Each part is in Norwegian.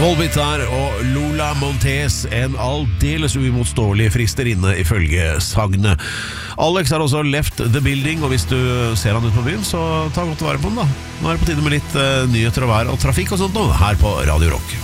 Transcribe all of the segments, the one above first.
Volbeat der, og Lola Montez, en aldeles uimotståelig fristerinne ifølge sagnet. Alex har også left the building, og hvis du ser han ut på byen, så ta godt vare på han da. Nå er det på tide med litt nyheter og vær og trafikk og sånt nå, her på Radio Rock.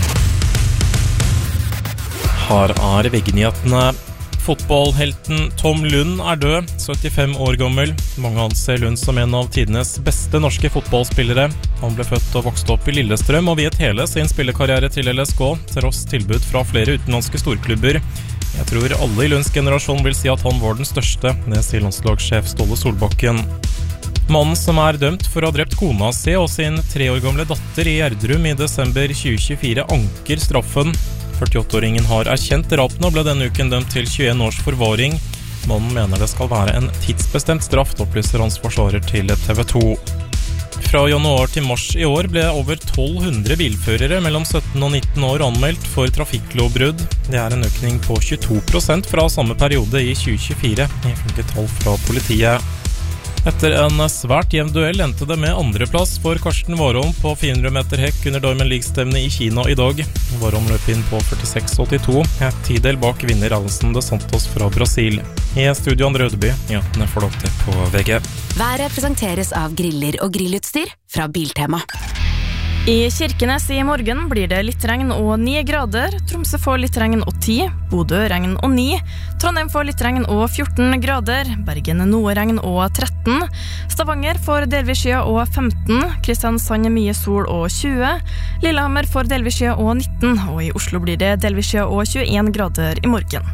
Her er VG-nyhetene. Fotballhelten Tom Lund er død, 75 år gammel. Mange anser Lund som en av tidenes beste norske fotballspillere. Han ble født og vokste opp i Lillestrøm og viet hele sin spillekarriere til LSK, tross tilbud fra flere utenlandske storklubber. Jeg tror alle i Lunds generasjon vil si at han var den største, det sier landslagssjef Ståle Solbakken. Mannen som er dømt for å ha drept kona si og sin 3 år gamle datter i Gjerdrum i desember 2024 anker straffen. 48-åringen har erkjent drapene og ble denne uken dømt til 21 års forvaring. Mannen mener det skal være en tidsbestemt straff, opplyser hans forsvarer til TV 2. Fra januar til mars i år ble over 1200 bilførere mellom 17 og 19 år anmeldt for trafikklovbrudd. Det er en økning på 22% fra samme periode i 2024, ifølge tall fra politiet. Etter en svært jevn duell endte det med andreplass for Karsten Warholm på 400 meter hekk under Diamond League-stevnet i Kina i dag. Warholm løp inn på 46,82, et tidel bak vinner Alison de Santos fra Brasil. I studio Andre Rødeby, nyhetene får dere på VG. Været presenteres av griller og grillutstyr fra Biltema. I Kirkenes i morgen blir det litt regn og 9 grader. Tromsø får litt regn og 10, Bodø regn og 9, Trondheim får litt regn og 14 grader, Bergen noe regn og 13, Stavanger får delvis skya og 15, Kristiansand mye sol og 20, Lillehammer får delvis skya og 19, og i Oslo blir det delvis skya og 21 grader i morgen.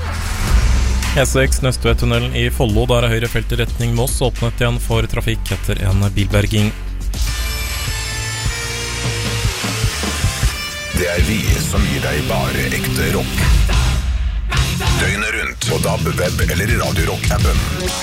E6 Nøstvedtunnelen i Follo, der er høyre felt i retning Moss åpnet igjen for trafikk etter en bilberging. Det er vi som gir deg bare ekte rock. Døgnet rundt på DAB, web eller i Radio Rock-appen.